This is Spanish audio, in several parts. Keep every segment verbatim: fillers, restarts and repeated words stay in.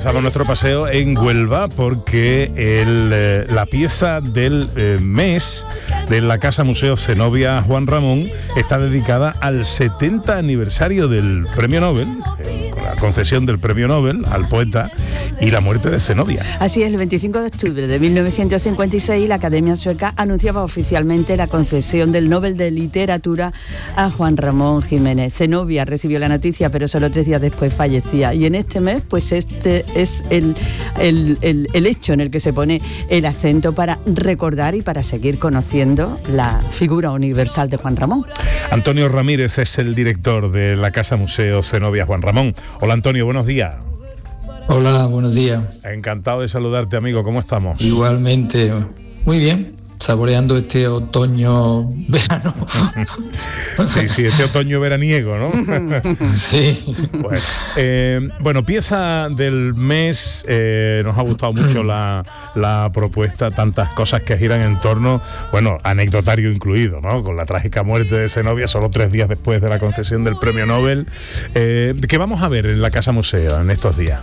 empezamos nuestro paseo en Huelva porque el, eh, la pieza del eh, mes de la Casa Museo Zenobia Juan Ramón está dedicada al setenta aniversario del Premio Nobel, eh, con la concesión del Premio Nobel al poeta y la muerte de Zenobia. Así es, el veinticinco de octubre de mil novecientos cincuenta y seis la Academia Sueca anunciaba oficialmente la concesión del Nobel de Literatura a Juan Ramón Jiménez. Zenobia recibió la noticia, pero solo tres días después fallecía. Y en este mes, pues este es el, el, el, el hecho en el que se pone el acento para recordar y para seguir conociendo la figura universal de Juan Ramón. Antonio Ramírez es el director de la Casa Museo Zenobia Juan Ramón. Hola Antonio, buenos días. Hola, buenos días. Encantado de saludarte, amigo. ¿Cómo estamos? Igualmente. Muy bien. Saboreando este otoño-verano. Sí, sí, este otoño veraniego, ¿no? Sí. Bueno, eh, bueno, pieza del mes, eh, nos ha gustado mucho la, la propuesta, tantas cosas que giran en torno, bueno, anecdotario incluido, ¿no? Con la trágica muerte de Zenobia, solo tres días después de la concesión del Premio Nobel. Eh, ¿Qué vamos a ver en la Casa Museo en estos días?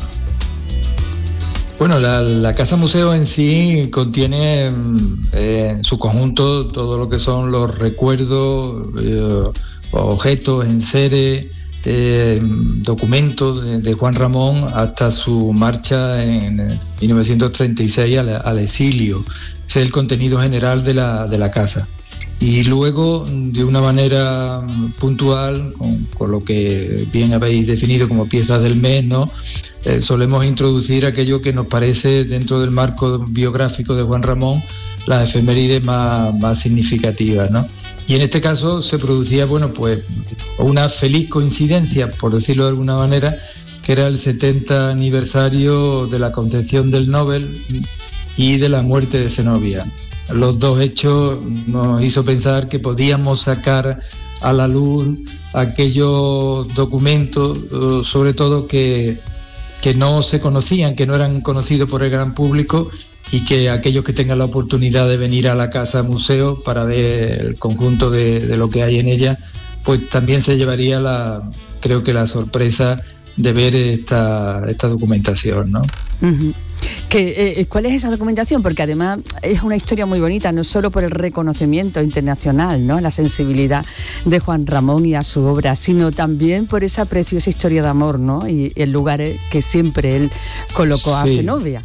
Bueno, la, la Casa Museo en sí contiene eh, en su conjunto todo lo que son los recuerdos, eh, objetos, enseres, eh, documentos de, de Juan Ramón hasta su marcha en mil novecientos treinta y seis al, al exilio. Ese es el contenido general de la, de la casa. Y luego, de una manera puntual, con, con lo que bien habéis definido como piezas del mes, ¿no? Eh, solemos introducir aquello que nos parece, dentro del marco biográfico de Juan Ramón, las efemérides más, más significativas, ¿no? Y en este caso se producía, bueno, pues una feliz coincidencia, por decirlo de alguna manera, que era el setenta aniversario de la concesión del Nobel y de la muerte de Zenobia. Los dos hechos nos hizo pensar que podíamos sacar a la luz aquellos documentos, sobre todo que, que no se conocían, que no eran conocidos por el gran público, y que aquellos que tengan la oportunidad de venir a la Casa Museo para ver el conjunto de, de lo que hay en ella, pues también se llevaría la, creo que la sorpresa de ver esta, esta documentación, ¿no? Uh-huh. Que, eh, ¿Cuál es esa documentación? Porque además es una historia muy bonita, no solo por el reconocimiento internacional, ¿no?, la sensibilidad de Juan Ramón y a su obra, sino también por esa preciosa historia de amor, ¿no?, y el lugar que siempre él colocó a sí. Zenobia.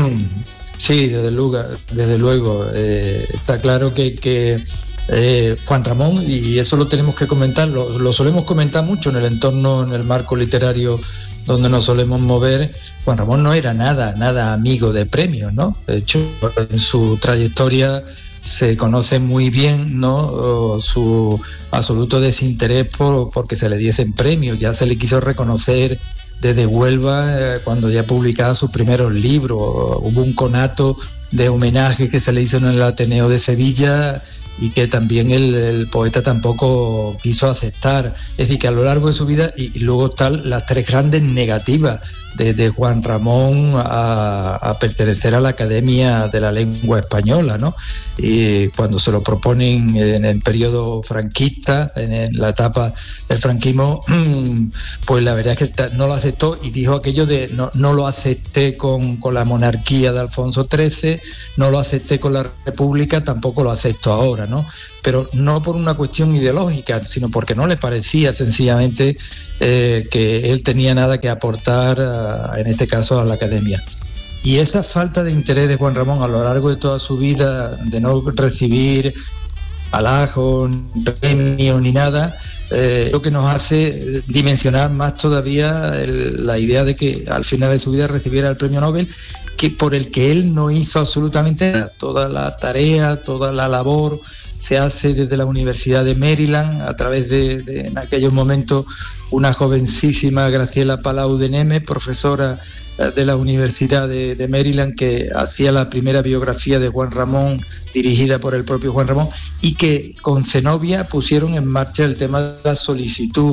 Sí, desde luego, desde luego. Eh, está claro que, que eh, Juan Ramón, y eso lo tenemos que comentar, lo, lo solemos comentar mucho en el entorno, en el marco literario donde nos solemos mover. Juan Ramón no era nada, nada amigo de premios, ¿no? De hecho, en su trayectoria se conoce muy bien, ¿no?, su absoluto desinterés por porque se le diesen premios. Ya se le quiso reconocer desde Huelva eh, cuando ya publicaba sus primeros libros. Hubo un conato de homenaje que se le hizo en el Ateneo de Sevilla y que también el, el poeta tampoco quiso aceptar. Es decir, que a lo largo de su vida, y, y luego están las tres grandes negativas de, de Juan Ramón a, a pertenecer a la Academia de la Lengua Española, ¿no? Y cuando se lo proponen en el periodo franquista, en la etapa del franquismo, pues la verdad es que no lo aceptó y dijo aquello de no, no lo acepté con, con la monarquía de Alfonso trece, no lo acepté con la República, tampoco lo acepto ahora, ¿no? Pero no por una cuestión ideológica, sino porque no le parecía sencillamente eh, que él tenía nada que aportar, a, en este caso, a la Academia. Y esa falta de interés de Juan Ramón a lo largo de toda su vida, de no recibir halagos, ni premios, ni nada, eh, lo que nos hace dimensionar más todavía el, la idea de que al final de su vida recibiera el Premio Nobel, que por el que él no hizo absolutamente nada. Toda la tarea, toda la labor se hace desde la Universidad de Maryland, a través de, de en aquellos momentos, una jovencísima Graciela Palau de Neme, profesora de la Universidad de, de Maryland, que hacía la primera biografía de Juan Ramón, dirigida por el propio Juan Ramón, y que con Zenobia pusieron en marcha el tema de la solicitud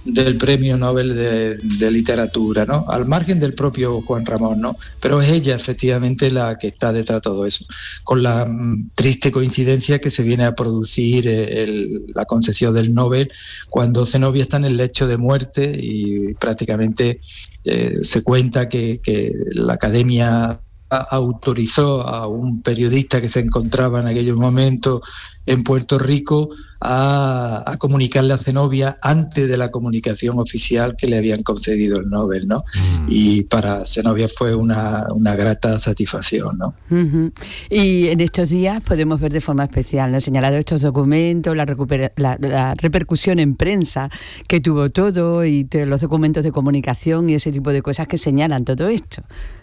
del Premio Nobel de, de Literatura, ¿no? Al margen del propio Juan Ramón, ¿no? Pero es ella efectivamente la que está detrás de todo eso, con la mm, triste coincidencia que se viene a producir el, la concesión del Nobel cuando Zenobia está en el lecho de muerte y prácticamente eh, se cuenta que, que la Academia autorizó a un periodista que se encontraba en aquellos momentos en Puerto Rico a, a comunicarle a Zenobia antes de la comunicación oficial que le habían concedido el Nobel, ¿no? Mm. Y para Zenobia fue una, una grata satisfacción, ¿no? Uh-huh. Y en estos días podemos ver de forma especial, ¿no?, señalado estos documentos, la, recupera- la, la repercusión en prensa que tuvo todo y te, los documentos de comunicación y ese tipo de cosas que señalan todo esto.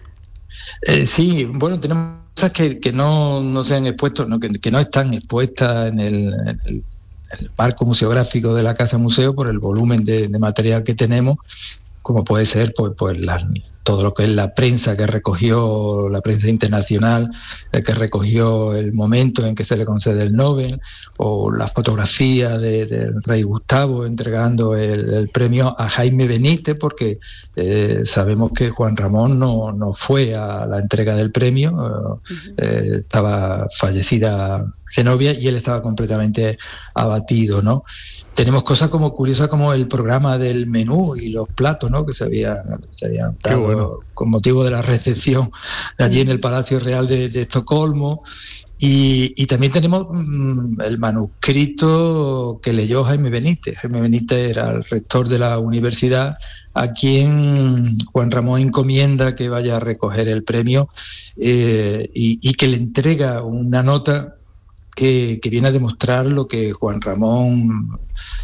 Eh, sí, bueno, tenemos cosas que, que no, no se han expuesto, no, que, que no están expuestas en el, en el, el marco museográfico de la Casa Museo por el volumen de, de material que tenemos, como puede ser pues, pues las, todo lo que es la prensa que recogió, la prensa internacional, eh, que recogió el momento en que se le concede el Nobel, o la fotografía de, del rey Gustavo entregando el, el premio a Jaime Benítez, porque eh, sabemos que Juan Ramón no, no fue a la entrega del premio, eh, eh, estaba fallecida Zenobia y él estaba completamente abatido, ¿no? Tenemos cosas como curiosas como el programa del menú y los platos, ¿no?, que se habían, se habían dado bueno. con motivo de la recepción allí en el Palacio Real de, de Estocolmo. Y, y también tenemos mmm, el manuscrito que leyó Jaime Benítez. Jaime Benítez era el rector de la universidad, a quien Juan Ramón encomienda que vaya a recoger el premio eh, y, y que le entrega una nota Que, que viene a demostrar lo que Juan Ramón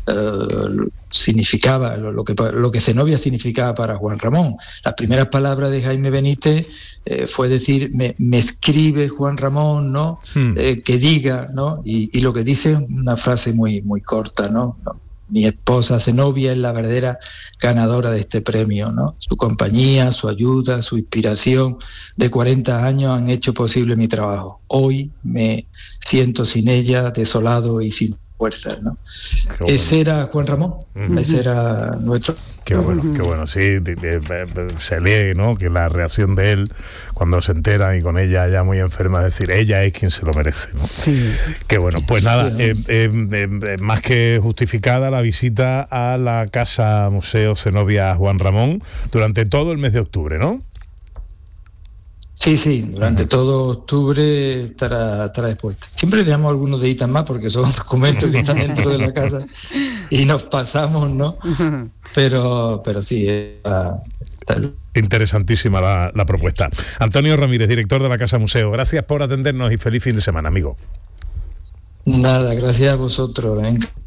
eh, significaba, lo, lo, que, lo que Zenobia significaba para Juan Ramón. Las primeras palabras de Jaime Benítez eh, fue decir, me, me escribe Juan Ramón, ¿no? Hmm. Eh, que diga, ¿no? Y, y lo que dice es una frase muy, muy corta, ¿no? ¿no? Mi esposa Zenobia es la verdadera ganadora de este premio, ¿no? Su compañía, su ayuda, su inspiración de cuarenta años han hecho posible mi trabajo. Hoy me siento sin ella, desolado y sin fuerzas, ¿no? Bueno. Ese era Juan Ramón, uh-huh. ese era nuestro... Qué bueno, qué bueno, sí, se lee, ¿no?, que la reacción de él cuando se entera y con ella ya muy enferma, es decir, ella es quien se lo merece, ¿no? Sí. Qué bueno, pues nada, eh, eh, eh, más que justificada la visita a la Casa Museo Zenobia Juan Ramón durante todo el mes de octubre, ¿no? Sí, sí, durante uh-huh. todo octubre estará, estará expuesta. Siempre le damos algunos deditos más porque son documentos que están dentro de la casa y nos pasamos, ¿no? Uh-huh. Pero, pero sí, está, está... interesantísima la, la propuesta. Antonio Ramírez, director de la Casa Museo, gracias por atendernos y feliz fin de semana, amigo. Nada, gracias a vosotros. ¿eh?